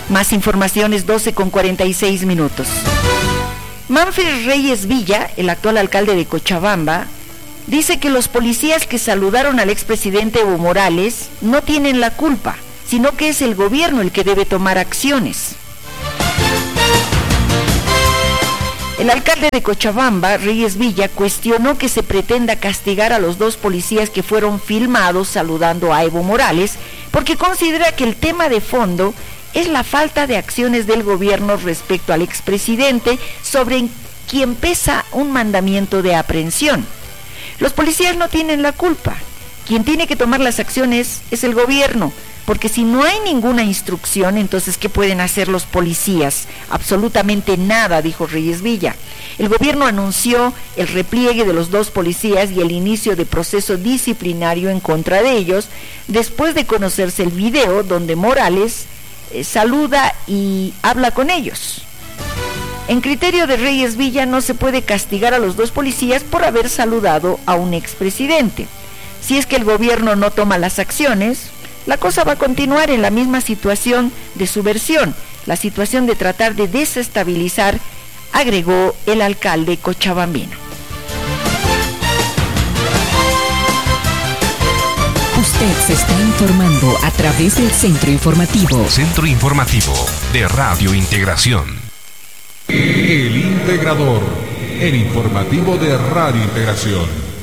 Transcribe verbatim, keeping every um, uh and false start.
Más informaciones, doce con cuarenta y seis minutos. Manfred Reyes Villa, el actual alcalde de Cochabamba, dice que los policías que saludaron al expresidente Evo Morales no tienen la culpa, sino que es el gobierno el que debe tomar acciones. El alcalde de Cochabamba, Reyes Villa, cuestionó que se pretenda castigar a los dos policías que fueron filmados saludando a Evo Morales, porque considera que el tema de fondo es la falta de acciones del gobierno respecto al expresidente, sobre quien pesa un mandamiento de aprehensión. Los policías no tienen la culpa. Quien tiene que tomar las acciones es el gobierno, porque si no hay ninguna instrucción, entonces ¿qué pueden hacer los policías? Absolutamente nada, dijo Reyes Villa. El gobierno anunció el repliegue de los dos policías y el inicio de proceso disciplinario en contra de ellos, después de conocerse el video donde Morales eh, saluda y habla con ellos. En criterio de Reyes Villa, no se puede castigar a los dos policías por haber saludado a un expresidente. Si es que el gobierno no toma las acciones, la cosa va a continuar en la misma situación de subversión, la situación de tratar de desestabilizar, agregó el alcalde cochabambino. Usted se está informando a través del Centro Informativo. Centro Informativo de Radio Integración. El Integrador, el informativo de Radio Integración.